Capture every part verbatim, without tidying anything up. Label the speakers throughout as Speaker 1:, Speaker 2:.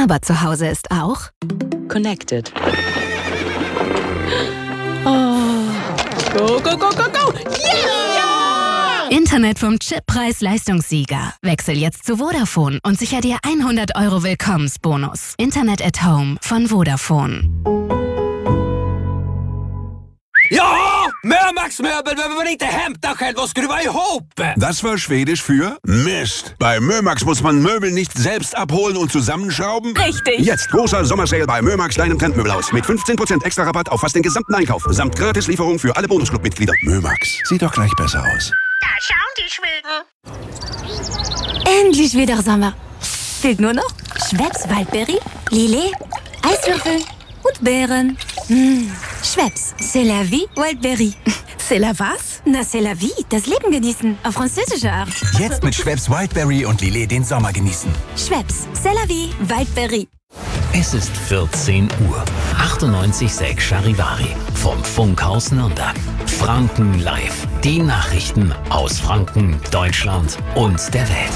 Speaker 1: Aber zu Hause ist auch
Speaker 2: Connected.
Speaker 3: Oh. Go, go, go, go, go! Yeah!
Speaker 1: Internet vom Chip Preis-Leistungssieger. Wechsel jetzt zu Vodafone und sicher dir hundert Euro Willkommensbonus. Internet at Home von Vodafone.
Speaker 4: Ja, Mömax-möbel behöver man inte hämta själv och skruva ihop.
Speaker 5: Das war Schwedisch für Mist. Bei Mömax muss man Möbel nicht selbst abholen und zusammenschrauben.
Speaker 2: Richtig.
Speaker 5: Jetzt großer Sommersale bei Mömax, deinem Trendmöbelhaus. Mit fünfzehn Prozent extra Rabatt auf fast den gesamten Einkauf. Samt Gratislieferung für alle Bonusclub-Mitglieder. Mömax, sieht doch gleich besser aus.
Speaker 6: Da schauen die Schweden.
Speaker 7: Endlich wieder Sommer. Fehlt nur noch Schweppes Waldbeere, Lillet, Eiswürfel und Beeren. Mmh. Schweppes, c'est la vie, Wildberry.
Speaker 1: C'est la was?
Speaker 7: Na, c'est la vie, das Leben genießen, auf französische Art.
Speaker 8: Jetzt mit Schweppes Wildberry und Lillet den Sommer genießen.
Speaker 7: Schweppes, c'est la vie, Wildberry.
Speaker 9: Es ist vierzehn Uhr. achtundneunzig Komma sechs Charivari vom Funkhaus Nürnberg. Franken live. Die Nachrichten aus Franken, Deutschland und der Welt.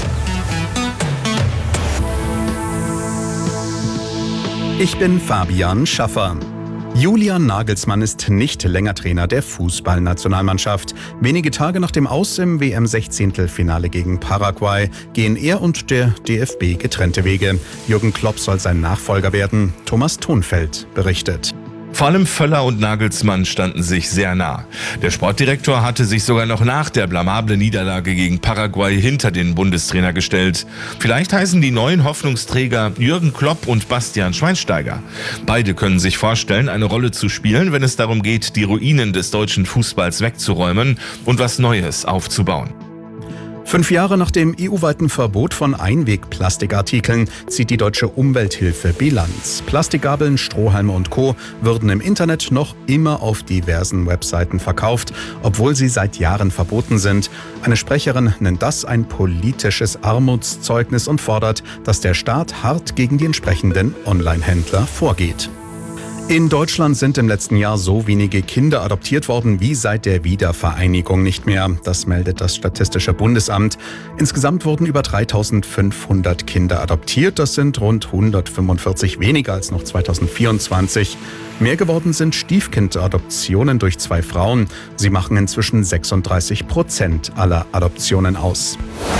Speaker 10: Ich bin Fabian Schaffer. Julian Nagelsmann ist nicht länger Trainer der Fußballnationalmannschaft. Wenige Tage nach dem Aus im W M-Sechzehntelfinale gegen Paraguay gehen er und der D F B getrennte Wege. Jürgen Klopp soll sein Nachfolger werden. Thomas Thonfeld berichtet.
Speaker 11: Vor allem Völler und Nagelsmann standen sich sehr nah. Der Sportdirektor hatte sich sogar noch nach der blamablen Niederlage gegen Paraguay hinter den Bundestrainer gestellt. Vielleicht heißen die neuen Hoffnungsträger Jürgen Klopp und Bastian Schweinsteiger. Beide können sich vorstellen, eine Rolle zu spielen, wenn es darum geht, die Ruinen des deutschen Fußballs wegzuräumen und was Neues aufzubauen.
Speaker 10: Fünf Jahre nach dem E U-weiten Verbot von Einwegplastikartikeln zieht die Deutsche Umwelthilfe Bilanz. Plastikgabeln, Strohhalme und Co. würden im Internet noch immer auf diversen Webseiten verkauft, obwohl sie seit Jahren verboten sind. Eine Sprecherin nennt das ein politisches Armutszeugnis und fordert, dass der Staat hart gegen die entsprechenden Online-Händler vorgeht. In Deutschland sind im letzten Jahr so wenige Kinder adoptiert worden wie seit der Wiedervereinigung nicht mehr. Das meldet das Statistische Bundesamt. Insgesamt wurden über dreitausendfünfhundert Kinder adoptiert. Das sind rund hundertfünfundvierzig weniger als noch zweitausendvierundzwanzig. Mehr geworden sind Stiefkindadoptionen durch zwei Frauen. Sie machen inzwischen sechsunddreißig Prozent aller Adoptionen aus.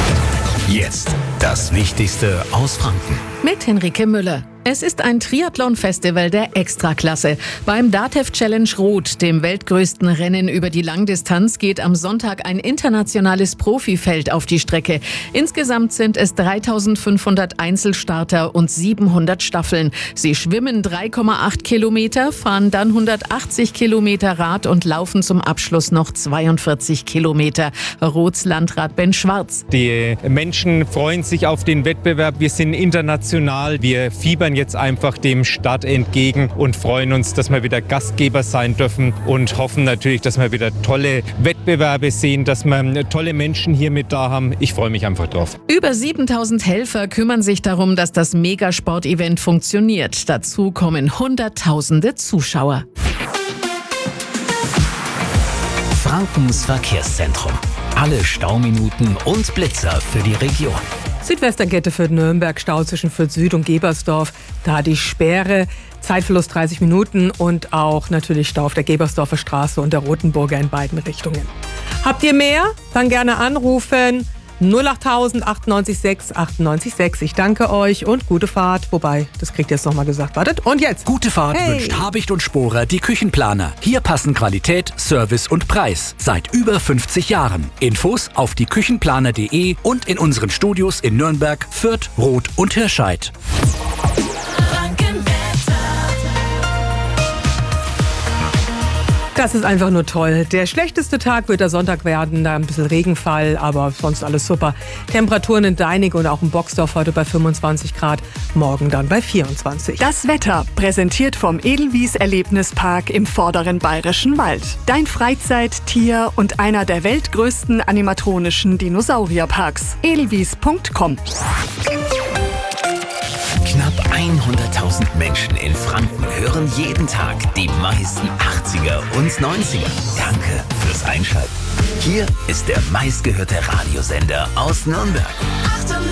Speaker 9: Jetzt das Wichtigste aus Franken.
Speaker 3: Mit Henrike Müller. Es ist ein Triathlon-Festival der Extraklasse. Beim DATEV Challenge Rot, dem weltgrößten Rennen über die Langdistanz, geht am Sonntag ein internationales Profifeld auf die Strecke. Insgesamt sind es dreitausendfünfhundert Einzelstarter und siebenhundert Staffeln. Sie schwimmen drei Komma acht Kilometer, fahren dann hundertachtzig Kilometer Rad und laufen zum Abschluss noch zweiundvierzig Kilometer. Rots Landrat Ben Schwarz.
Speaker 12: Die Menschen freuen sich auf den Wettbewerb. Wir sind international. Wir fiebern jetzt einfach dem Start entgegen und freuen uns, dass wir wieder Gastgeber sein dürfen und hoffen natürlich, dass wir wieder tolle Wettbewerbe sehen, dass wir tolle Menschen hier mit da haben. Ich freue mich einfach drauf.
Speaker 3: Über siebentausend Helfer kümmern sich darum, dass das Megasport-Event funktioniert. Dazu kommen Hunderttausende Zuschauer.
Speaker 9: Frankens Verkehrszentrum. Alle Stauminuten und Blitzer für die Region.
Speaker 13: Südwesterkette für Nürnberg, Stau zwischen Fürth Süd und Gebersdorf. Da die Sperre, Zeitverlust dreißig Minuten und auch natürlich Stau auf der Gebersdorfer Straße und der Rotenburger in beiden Richtungen. Habt ihr mehr? Dann gerne anrufen. null achttausend achtundneunzig sechs achtundneunzig sechs. Ich danke euch und gute Fahrt. Wobei, das kriegt ihr jetzt nochmal gesagt. Wartet, und jetzt.
Speaker 14: Gute Fahrt
Speaker 13: hey.
Speaker 14: wünscht Habicht und Sporer, die Küchenplaner. Hier passen Qualität, Service und Preis. Seit über fünfzig Jahren. Infos auf die küchenplaner punkt de und in unseren Studios in Nürnberg, Fürth, Roth und Hirscheid.
Speaker 13: Das ist einfach nur toll. Der schlechteste Tag wird der Sonntag werden, da ein bisschen Regenfall, aber sonst alles super. Temperaturen in Deinig und auch in Boxdorf heute bei fünfundzwanzig Grad, morgen dann bei vierundzwanzig.
Speaker 15: Das Wetter präsentiert vom Edelwies Erlebnispark im vorderen Bayerischen Wald. Dein Freizeit-, Tier- und einer der weltgrößten animatronischen Dinosaurierparks. edelwies punkt com.
Speaker 9: Knapp hunderttausend Menschen in Franken hören jeden Tag die meisten achtziger und neunziger. Danke fürs Einschalten. Hier ist der meistgehörte Radiosender aus Nürnberg.